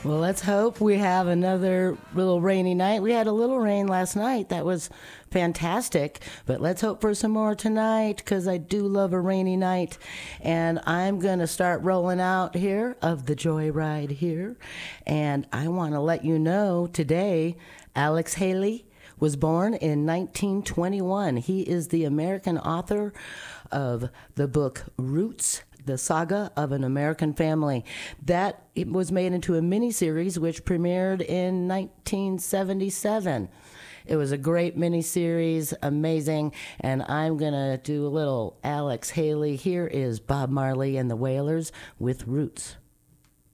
Well, let's hope we have another little rainy night. We had a little rain last night. That was fantastic. But let's hope for some more tonight because I do love a rainy night. And I'm going to start rolling out here of the Joyride here. And I want to let you know today, Alex Haley was born in 1921. He is the American author of the book Roots, the Saga of an American Family. That it was made into a miniseries which premiered in 1977. It was a great miniseries, amazing, and I'm going to do a little Alex Haley. Here is Bob Marley and the Wailers with Roots.